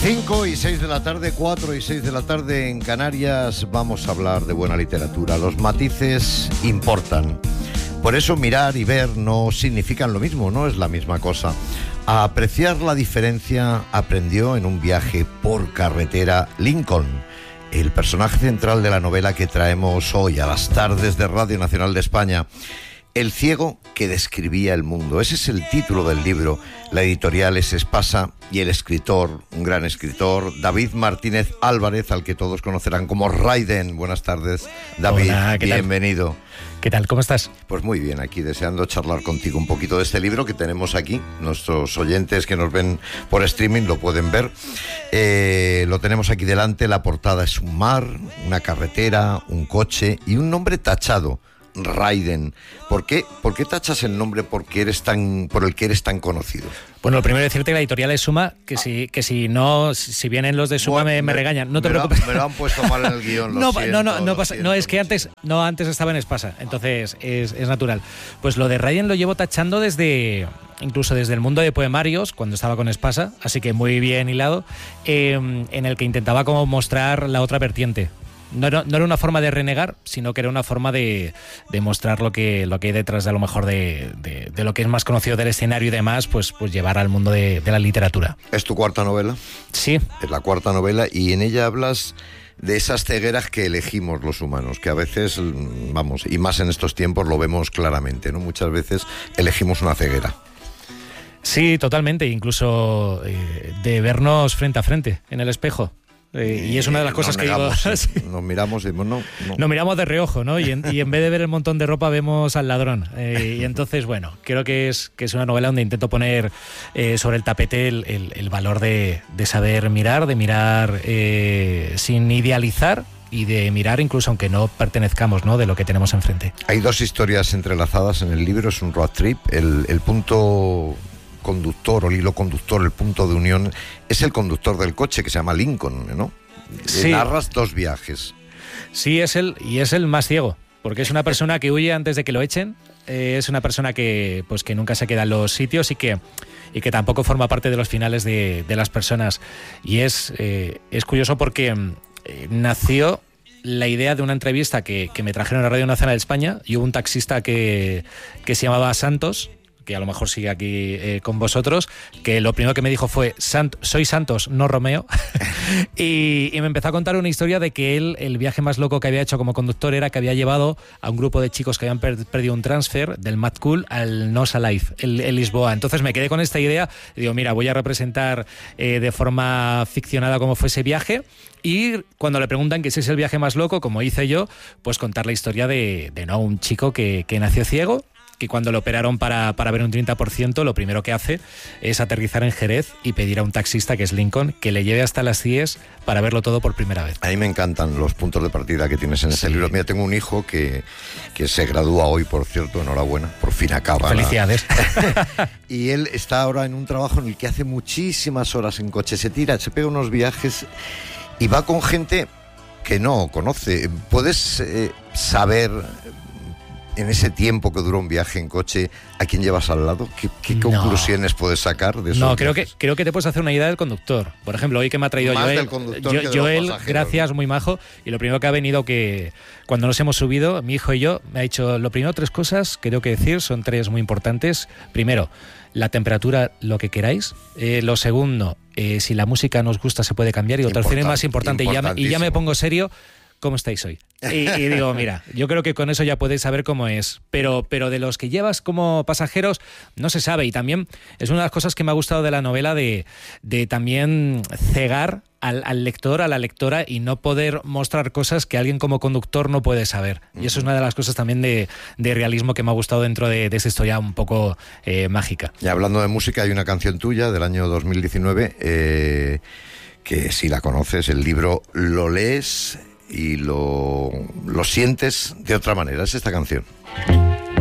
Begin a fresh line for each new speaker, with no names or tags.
5 y 6 de la tarde, 4 y 6 de la tarde en Canarias. Vamos a hablar de buena literatura. Los matices importan. Por eso mirar y ver no significan lo mismo, no es la misma cosa. A apreciar la diferencia aprendió en un viaje por carretera Lincoln, el personaje central de la novela que traemos hoy a las tardes de Radio Nacional de España. El ciego que describía el mundo. Ese es el título del libro. La editorial es Espasa y el escritor, un gran escritor, David Martínez Álvarez, al que todos conocerán como Raiden. Buenas tardes, David.
Hola, ¿qué
bienvenido.
tal? ¿Qué tal? ¿Cómo estás?
Pues muy bien, aquí deseando charlar contigo un poquito de este libro que tenemos aquí. Nuestros oyentes que nos ven por streaming lo pueden ver. Lo tenemos aquí delante. La portada es un mar, una carretera, un coche y un nombre tachado. Raiden. ¿Por qué tachas el nombre por el que eres tan conocido?
Bueno, lo primero es decirte que la editorial es Suma, que si vienen los de Suma me regañan. No te preocupes.
Me lo han puesto mal en el guión.
No pasa. No, es que antes estaba en Espasa, entonces es natural. Pues lo de Raiden lo llevo tachando incluso desde el mundo de poemarios, cuando estaba con Espasa, así que muy bien hilado, en el que intentaba como mostrar la otra vertiente. No era una forma de renegar, sino que era una forma de mostrar lo que hay detrás de a lo mejor de lo que es más conocido del escenario y demás, pues llevar al mundo de la literatura.
¿Es tu cuarta novela?
Sí.
Es la cuarta novela y en ella hablas de esas cegueras que elegimos los humanos, que a veces, y más en estos tiempos lo vemos claramente, ¿no? Muchas veces elegimos una ceguera.
Sí, totalmente, incluso de vernos frente a frente en el espejo. Y es una de las cosas que digo.
Nos miramos y no.
Nos miramos de reojo, ¿no? Y en vez de ver el montón de ropa vemos al ladrón. Y entonces, bueno, creo que es una novela donde intento poner sobre el tapete el valor de saber mirar, de mirar sin idealizar y de mirar incluso aunque no pertenezcamos, ¿no?, de lo que tenemos enfrente.
Hay dos historias entrelazadas en el libro, es un road trip. El punto conductor o el hilo conductor, el punto de unión, es el conductor del coche que se llama Lincoln, ¿no?
Sí.
Narras dos viajes.
Sí, es el más ciego, porque es una persona que huye antes de que lo echen, es una persona que nunca se queda en los sitios y que tampoco forma parte de los finales de las personas. Y es curioso porque nació la idea de una entrevista que me trajeron a Radio Nacional de España y hubo un taxista que se llamaba Santos, que a lo mejor sigue aquí con vosotros, que lo primero que me dijo fue: soy Santos, no Romeo. y me empezó a contar una historia de que él, el viaje más loco que había hecho como conductor era que había llevado a un grupo de chicos que habían perdido un transfer del Mad Cool al Nos Alive, en Lisboa. Entonces me quedé con esta idea y digo, mira, voy a representar de forma ficcionada cómo fue ese viaje. Y cuando le preguntan que si es el viaje más loco, como hice yo, pues contar la historia de un chico que nació ciego, que cuando lo operaron para ver un 30%, lo primero que hace es aterrizar en Jerez y pedir a un taxista, que es Lincoln, que le lleve hasta las CIES para verlo todo por primera vez.
A mí me encantan los puntos de partida que tienes en ese libro. Mira, tengo un hijo que se gradúa hoy, por cierto, enhorabuena, por fin acaba.
Felicidades.
Y él está ahora en un trabajo en el que hace muchísimas horas en coche, se pega unos viajes y va con gente que no conoce. ¿Puedes saber en ese tiempo que dura un viaje en coche a quién llevas al lado? ¿Qué conclusiones puedes sacar de eso?
No, creo que te puedes hacer una idea del conductor. Por ejemplo, hoy que me ha traído Joel, gracias, muy majo. Y lo primero que ha venido, que cuando nos hemos subido, mi hijo y yo, me ha dicho, lo primero, 3 cosas que tengo que decir, son 3 muy importantes. Primero, la temperatura, lo que queráis. Lo segundo, si la música nos gusta se puede cambiar. Y lo tercero y más importante, y ya me pongo serio, ¿cómo estáis hoy? Y digo, mira, yo creo que con eso ya podéis saber cómo es. Pero de los que llevas como pasajeros no se sabe. Y también es una de las cosas que me ha gustado de la novela, de también cegar al lector, a la lectora, y no poder mostrar cosas que alguien como conductor no puede saber. Y eso es una de las cosas también de realismo que me ha gustado dentro de esta historia un poco mágica.
Y hablando de música, hay una canción tuya del año 2019 que si la conoces, el libro lo lees y lo sientes de otra manera. Es esta canción.